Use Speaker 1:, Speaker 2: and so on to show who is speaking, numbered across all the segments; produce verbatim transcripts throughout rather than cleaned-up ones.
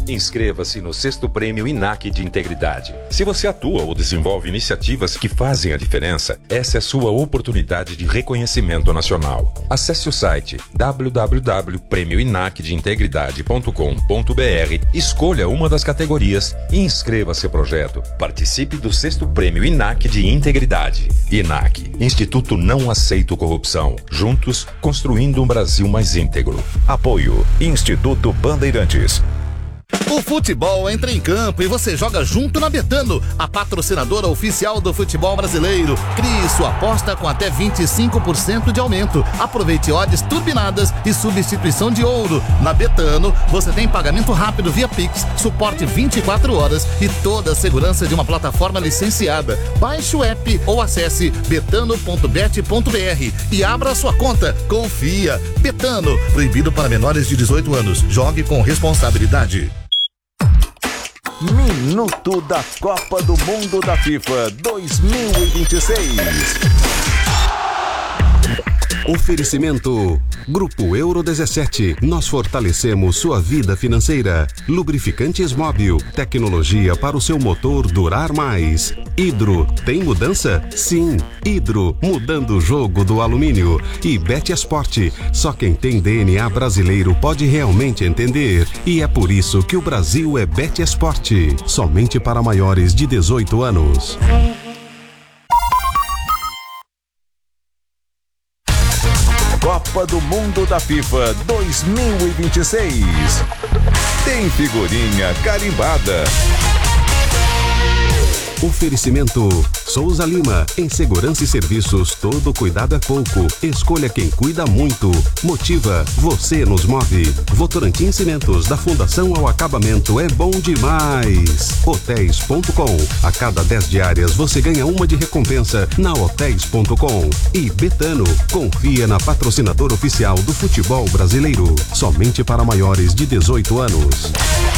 Speaker 1: Inscreva-se no sexto Prêmio I N A C de Integridade. Se você atua ou desenvolve iniciativas que fazem a diferença, essa é a sua oportunidade de reconhecimento nacional. Acesse o site w w w ponto prêmio inac de integridade ponto com ponto b r, escolha uma das categorias e inscreva seu projeto. Participe do sexto Prêmio I N A C de Integridade. I N A C, Instituto Não Aceito Corrupção. Juntos, construindo um Brasil mais íntegro. Apoio Instituto Bandeirantes.
Speaker 2: O futebol entra em campo e você joga junto na Betano, a patrocinadora oficial do futebol brasileiro. Crie sua aposta com até vinte e cinco por cento de aumento. Aproveite odds turbinadas e substituição de ouro. Na Betano, você tem pagamento rápido via Pix, suporte vinte e quatro horas e toda a segurança de uma plataforma licenciada. Baixe o app ou acesse betano ponto bet ponto b r e abra a sua conta. Confia. Betano, proibido para menores de dezoito anos. Jogue com responsabilidade.
Speaker 3: Minuto da Copa do Mundo da FIFA dois mil e vinte e seis.
Speaker 4: Oferecimento Grupo Euro dezessete. Nós fortalecemos sua vida financeira. Lubrificantes Móbil. Tecnologia para o seu motor durar mais. Hidro. Tem mudança? Sim. Hidro. Mudando o jogo do alumínio. E Betesport. Só quem tem D N A brasileiro pode realmente entender. E é por isso que o Brasil é Betesport. Somente para maiores de dezoito anos.
Speaker 3: Copa do Mundo da FIFA dois mil e vinte e seis. Tem figurinha carimbada.
Speaker 4: Oferecimento Souza Lima. Em segurança e serviços, todo cuidado é pouco. Escolha quem cuida muito. Motiva, você nos move. Votorantim Cimentos, da fundação ao acabamento, é bom demais. Hotéis ponto com. A cada dez diárias você ganha uma de recompensa na hotéis ponto com. E Betano, confia na patrocinadora oficial do futebol brasileiro. Somente para maiores de dezoito anos.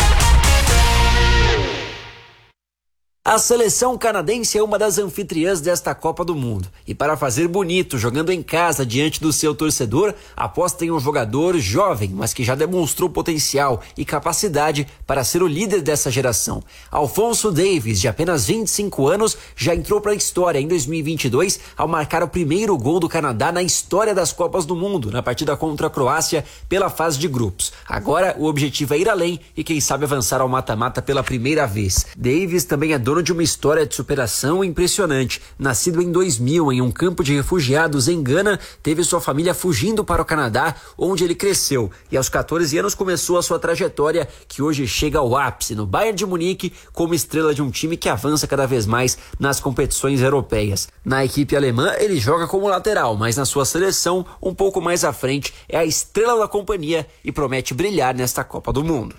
Speaker 5: A seleção canadense é uma das anfitriãs desta Copa do Mundo. E para fazer bonito, jogando em casa diante do seu torcedor, aposta em um jogador jovem, mas que já demonstrou potencial e capacidade para ser o líder dessa geração. Alphonso Davies, de apenas vinte e cinco anos, já entrou para a história em dois mil e vinte e dois ao marcar o primeiro gol do Canadá na história das Copas do Mundo, na partida contra a Croácia pela fase de grupos. Agora, o objetivo é ir além e quem sabe avançar ao mata-mata pela primeira vez. Davies também é dono de uma história de superação impressionante. Nascido em dois mil em um campo de refugiados em Gana, teve sua família fugindo para o Canadá, onde ele cresceu, e aos catorze anos começou a sua trajetória, que hoje chega ao ápice no Bayern de Munique como estrela de um time que avança cada vez mais nas competições europeias. Na equipe alemã ele joga como lateral, mas na sua seleção, um pouco mais à frente, é a estrela da companhia e promete brilhar nesta Copa do Mundo.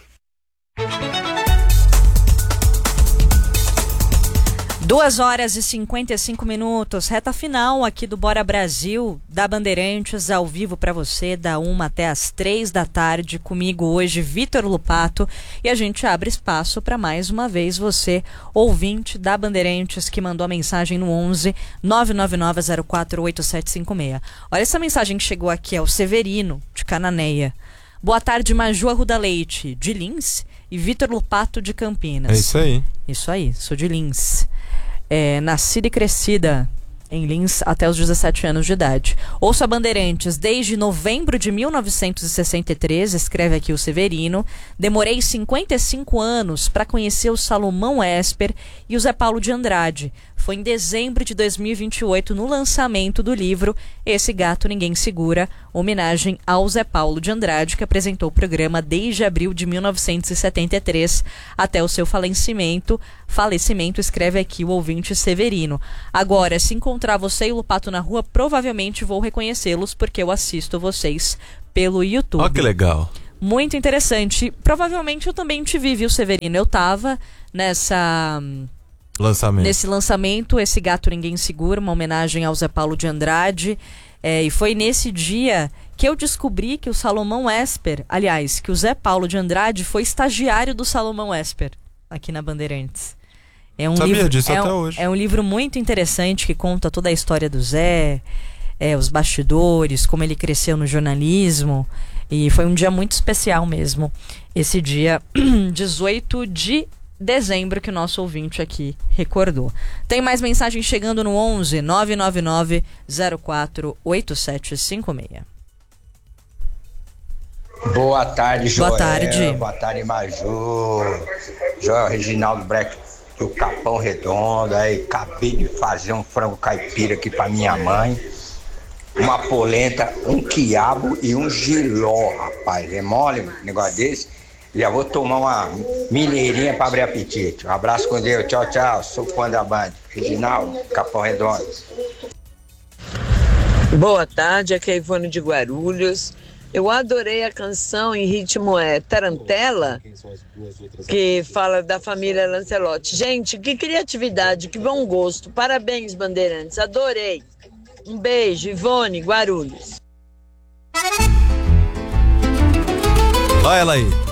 Speaker 6: duas horas e cinquenta e cinco minutos, reta final aqui do Bora Brasil, da Bandeirantes, ao vivo para você, da uma até as três da tarde, comigo hoje, Vitor Lupato, e a gente abre espaço para mais uma vez você, ouvinte da Bandeirantes, que mandou a mensagem no onze nove nove nove zero quatro oito sete cinco seis. Olha essa mensagem que chegou aqui, é o Severino, de Cananéia. Boa tarde, Maju Arruda Leite, de Lins, e Vitor Lupato, de Campinas.
Speaker 7: É isso aí.
Speaker 6: Isso aí, sou de Lins. É, nascida e crescida em Lins até os dezessete anos de idade. Ouço a Bandeirantes desde novembro de mil novecentos e sessenta e três, escreve aqui o Severino. Demorei cinquenta e cinco anos para conhecer o Salomão Esper e o Zé Paulo de Andrade. Foi em dezembro de dois mil e vinte e oito, no lançamento do livro Esse Gato Ninguém Segura, homenagem ao Zé Paulo de Andrade, que apresentou o programa desde abril de mil novecentos e setenta e três até o seu falecimento. Falecimento, escreve aqui o ouvinte Severino. Agora, se encontrar você e o Lupato na rua, provavelmente vou reconhecê-los, porque eu assisto vocês pelo YouTube.
Speaker 7: Ó, que legal.
Speaker 6: Muito interessante. Provavelmente eu também te vi, viu, Severino? Eu tava nessa...
Speaker 7: Lançamento.
Speaker 6: Nesse lançamento, Esse Gato Ninguém Segura, uma homenagem ao Zé Paulo de Andrade. É, e foi nesse dia que eu descobri que o Salomão Esper, aliás, que o Zé Paulo de Andrade foi estagiário do Salomão Esper, aqui na Bandeirantes. É um
Speaker 7: Sabia
Speaker 6: livro,
Speaker 7: disso
Speaker 6: é
Speaker 7: até
Speaker 6: um,
Speaker 7: hoje.
Speaker 6: É um livro muito interessante que conta toda a história do Zé, é, os bastidores, como ele cresceu no jornalismo. E foi um dia muito especial mesmo, esse dia dezoito de dezembro que o nosso ouvinte aqui recordou. Tem mais mensagem chegando no onze nove nove nove zero quatro oito sete cinco seis.
Speaker 7: Boa tarde, Joel.
Speaker 6: Boa tarde.
Speaker 7: Boa tarde, Maju. Joel Reginaldo Breck do Capão Redondo. Aí, acabei de fazer um frango caipira aqui pra minha mãe. Uma polenta, um quiabo e um giló, rapaz. É mole um negócio desse? Já vou tomar uma mineirinha pra abrir apetite. Um abraço com Deus. Tchau, tchau. Sou fã da Band. Reginaldo, Capão Redondo.
Speaker 8: Boa tarde, aqui é Ivone de Guarulhos. Eu adorei a canção em ritmo é Tarantela, que fala da família Lancelotti. Gente, que criatividade, que bom gosto. Parabéns, Bandeirantes, adorei. Um beijo, Ivone, Guarulhos.
Speaker 9: Olha ela aí.